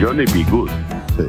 Johnny B. Good. Sí.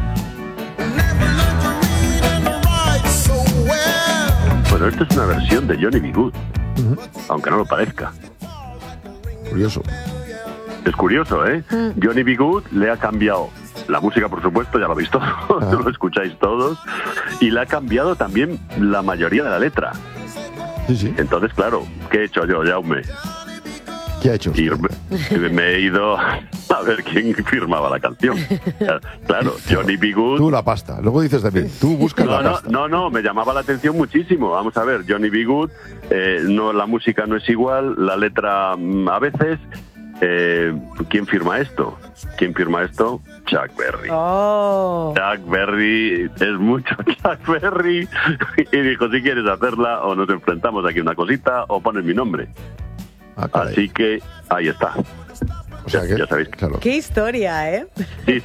Bueno, esto es una versión de Johnny B. Good, aunque no lo parezca. Curioso. Es curioso, ¿eh? Johnny B. Good le ha cambiado la música, por supuesto, ya lo habéis todos, lo escucháis todos, y le ha cambiado también la mayoría de la letra. Sí. Entonces, claro, ¿qué he hecho yo, Jaume? ¿Qué ha hecho? Me he ido a ver quién firmaba la canción. Claro, Johnny B. Good. Tú la pasta. Luego dices también, tú buscas la pasta. No, me llamaba la atención muchísimo. Vamos a ver, Johnny B. Good, no, la música no es igual, la letra a veces. ¿Quién firma esto? Chuck Berry. Oh. Chuck Berry, es mucho Chuck Berry. Y dijo, si quieres hacerla, o nos enfrentamos aquí una cosita, o pones mi nombre. Así que ahí está. O sea que, ya sabéis. Claro. Qué historia, ¿eh? Sí.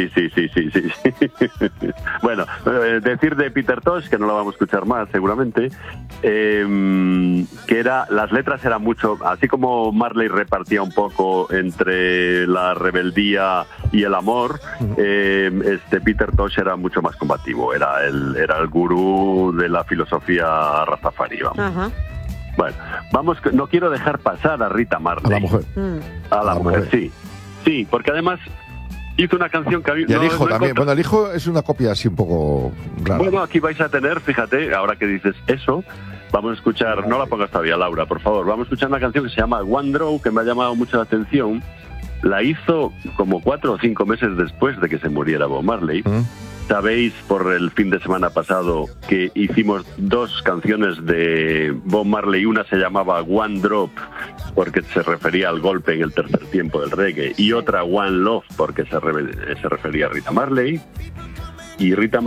Bueno, decir de Peter Tosh, que no lo vamos a escuchar más seguramente, que las letras eran mucho, así como Marley repartía un poco entre la rebeldía y el amor, Peter Tosh era mucho más combativo, era el gurú de la filosofía rastafari, vamos. Ajá. Bueno, no quiero dejar pasar a Rita Marley. A la mujer. A la mujer, sí. Sí, porque además hizo una canción que... Y el hijo también. Bueno, el hijo es una copia así un poco rara. Bueno, aquí vais a tener, fíjate, ahora que dices eso, vamos a escuchar, no la pongas todavía, Laura, por favor, vamos a escuchar una canción que se llama One Draw, que me ha llamado mucho la atención. La hizo como 4 o 5 meses después de que se muriera Bob Marley. Sabéis por el fin de semana pasado que hicimos 2 canciones de Bob Marley. Una se llamaba One Drop porque se refería al golpe en el tercer tiempo del reggae, y otra One Love porque se refería a Rita Marley. Y Rita